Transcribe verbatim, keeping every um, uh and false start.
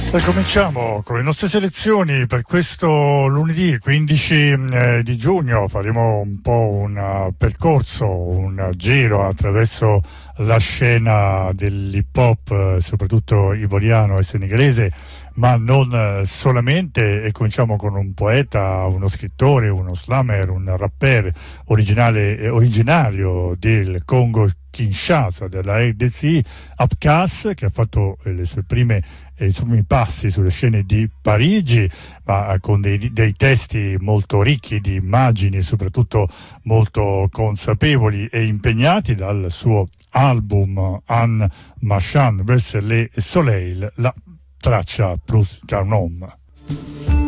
E cominciamo con le nostre selezioni per questo lunedì quindici eh, di giugno. Faremo un po' un uh, percorso, un giro attraverso la scena dell'hip hop, eh, soprattutto ivoriano e senegalese, ma non eh, solamente. E cominciamo con un poeta, uno scrittore, uno slammer, un rapper originale, eh, originario del Congo Kinshasa, della R D C, Abkas, che ha fatto eh, le sue prime e i suoi passi sulle scene di Parigi, ma con dei, dei testi molto ricchi di immagini e soprattutto molto consapevoli e impegnati. Dal suo album Un Machin vers le Soleil, la traccia Plus qu'un homme.